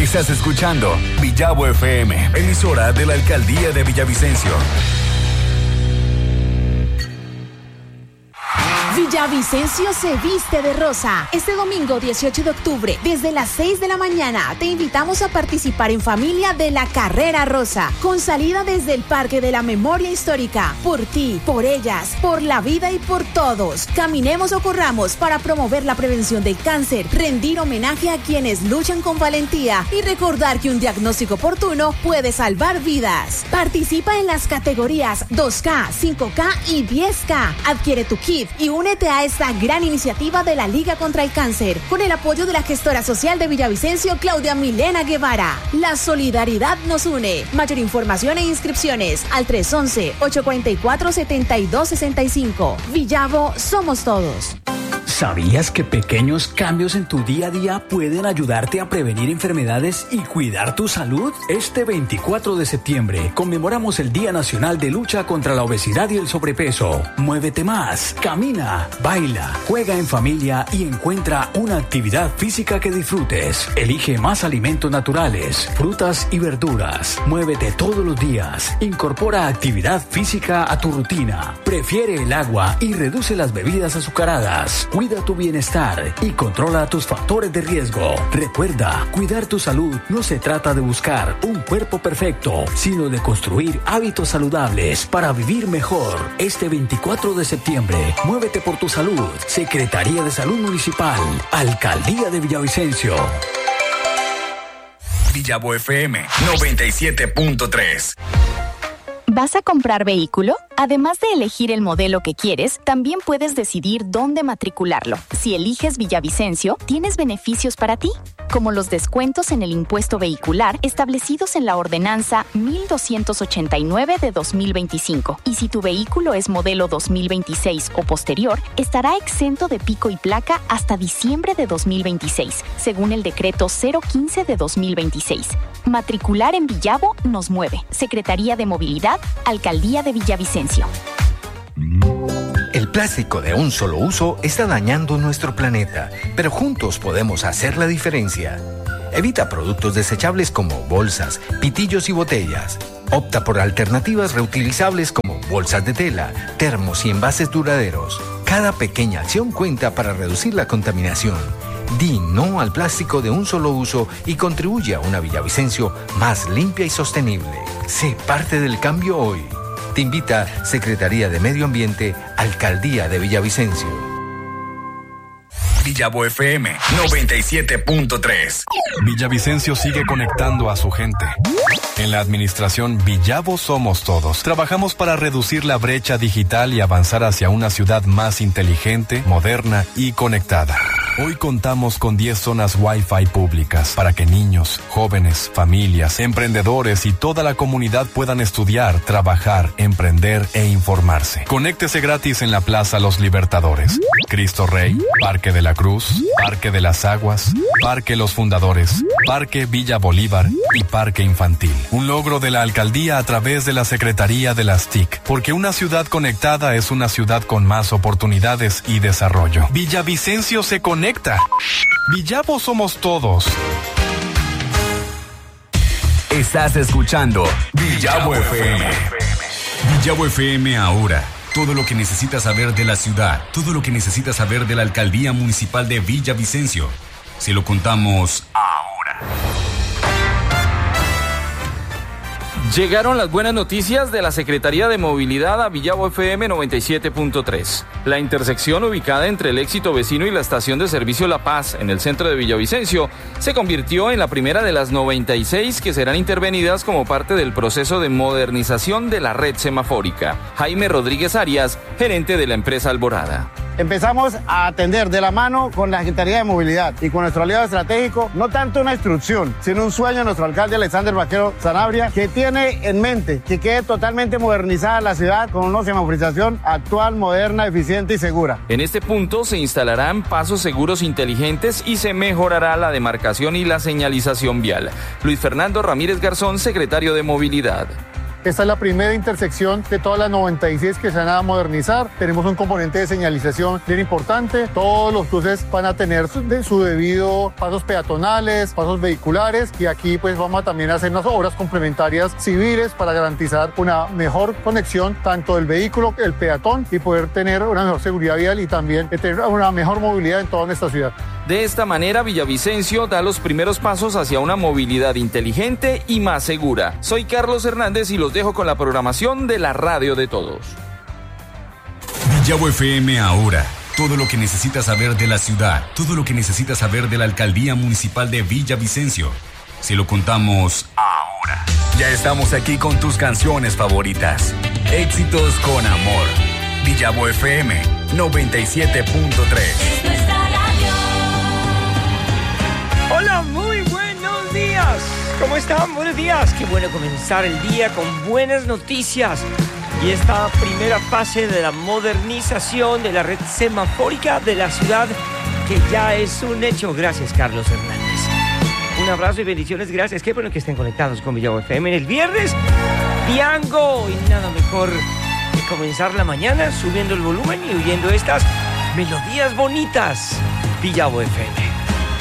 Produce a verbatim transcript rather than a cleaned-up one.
Estás escuchando Villavo F M, emisora de la Alcaldía de Villavicencio. Villavicencio se viste de rosa. Este domingo dieciocho de octubre, desde las seis de la mañana, te invitamos a participar en familia de la Carrera Rosa, con salida desde el Parque de la Memoria Histórica. Por ti, por ellas, por la vida y por todos. Caminemos o corramos para promover la prevención del cáncer, rendir homenaje a quienes luchan con valentía y recordar que un diagnóstico oportuno puede salvar vidas. Participa en las categorías dos K, cinco K y diez K. Adquiere tu kit y únete a esta gran iniciativa de la Liga contra el Cáncer, con el apoyo de la gestora social de Villavicencio, Claudia Milena Guevara. La solidaridad nos une. Mayor información e inscripciones al tres once, ocho cuatro cuatro, siete dos seis cinco. Villavo, somos todos. ¿Sabías que pequeños cambios en tu día a día pueden ayudarte a prevenir enfermedades y cuidar tu salud? Este veinticuatro de septiembre conmemoramos el Día Nacional de Lucha contra la Obesidad y el Sobrepeso. Muévete más, camina, baila, juega en familia y encuentra una actividad física que disfrutes. Elige más alimentos naturales, frutas y verduras. Muévete todos los días. Incorpora actividad física a tu rutina. Prefiere el agua y reduce las bebidas azucaradas. Cuida tu bienestar y controla tus factores de riesgo. Recuerda, cuidar tu salud no se trata de buscar un cuerpo perfecto, sino de construir hábitos saludables para vivir mejor. Este veinticuatro de septiembre, muévete por tu salud. Secretaría de Salud Municipal, Alcaldía de Villavicencio. Villavo F M noventa y siete punto tres. ¿Vas a comprar vehículo? Además de elegir el modelo que quieres, también puedes decidir dónde matricularlo. Si eliges Villavicencio, tienes beneficios para ti, como los descuentos en el impuesto vehicular establecidos en la ordenanza mil doscientos ochenta y nueve de dos mil veinticinco. Y si tu vehículo es modelo dos mil veintiséis o posterior, estará exento de pico y placa hasta diciembre de dos mil veintiséis, según el decreto cero quince de dos mil veintiséis. Matricular en Villavo nos mueve. Secretaría de Movilidad, Alcaldía de Villavicencio. El plástico de un solo uso está dañando nuestro planeta, pero juntos podemos hacer la diferencia. Evita productos desechables como bolsas, pitillos y botellas. Opta por alternativas reutilizables como bolsas de tela, termos y envases duraderos. Cada pequeña acción cuenta para reducir la contaminación. Di no al plástico de un solo uso y contribuye a una Villavicencio más limpia y sostenible. Sé parte del cambio hoy. Te invita Secretaría de Medio Ambiente, Alcaldía de Villavicencio. Villavo F M noventa y siete punto tres. Villavicencio sigue conectando a su gente. En la administración Villavo Somos Todos, trabajamos para reducir la brecha digital y avanzar hacia una ciudad más inteligente, moderna y conectada. Hoy contamos con diez zonas Wi-Fi públicas para que niños, jóvenes, familias, emprendedores y toda la comunidad puedan estudiar, trabajar, emprender e informarse. Conéctese gratis en la Plaza Los Libertadores, Cristo Rey, Parque de la Cruz, Parque de las Aguas, Parque Los Fundadores, Parque Villa Bolívar y Parque Infantil. Un logro de la alcaldía a través de la Secretaría de las T I C, porque una ciudad conectada es una ciudad con más oportunidades y desarrollo. Villavicencio se conecta. Villavo Somos Todos. Estás escuchando Villavo F M. Villavo F M ahora. Todo lo que necesitas saber de la ciudad, todo lo que necesitas saber de la Alcaldía Municipal de Villavicencio. Se lo contamos ahora. Llegaron las buenas noticias de la Secretaría de Movilidad a Villavo F M noventa y siete punto tres. La intersección ubicada entre el Éxito Vecino y la Estación de Servicio La Paz, en el centro de Villavicencio, se convirtió en la primera de las noventa y seis que serán intervenidas como parte del proceso de modernización de la red semafórica. Jaime Rodríguez Arias, gerente de la empresa Alborada. Empezamos a atender de la mano con la Secretaría de Movilidad y con nuestro aliado estratégico, no tanto una instrucción, sino un sueño de nuestro alcalde Alexander Vaquero Sanabria, que tiene en mente que quede totalmente modernizada la ciudad con una semaforización actual, moderna, eficiente y segura. En este punto se instalarán pasos seguros inteligentes y se mejorará la demarcación y la señalización vial. Luis Fernando Ramírez Garzón, secretario de Movilidad. Esta es la primera intersección de todas las noventa y seis que se van a modernizar. Tenemos un componente de señalización bien importante. Todos los cruces van a tener su, de, su debido pasos peatonales, pasos vehiculares, y aquí pues vamos a también hacer unas obras complementarias civiles para garantizar una mejor conexión tanto del vehículo, el peatón, y poder tener una mejor seguridad vial y también tener una mejor movilidad en toda nuestra ciudad. De esta manera, Villavicencio da los primeros pasos hacia una movilidad inteligente y más segura. Soy Carlos Hernández y los dejo con la programación de la radio de todos. Villavo F M ahora. Todo lo que necesitas saber de la ciudad, todo lo que necesitas saber de la Alcaldía Municipal de Villavicencio. Se lo contamos ahora. Ya estamos aquí con tus canciones favoritas. Éxitos con amor. Villavo F M noventa y siete punto tres. Hola, muy buenos días. ¿Cómo están? Buenos días. Qué bueno comenzar el día con buenas noticias. Y esta primera fase de la modernización de la red semafórica de la ciudad, que ya es un hecho. Gracias, Carlos Hernández. Un abrazo y bendiciones. Gracias. Qué bueno que estén conectados con Villavo F M en el viernes. Piango. Y nada mejor que comenzar la mañana subiendo el volumen y oyendo estas melodías bonitas. Villavo F M.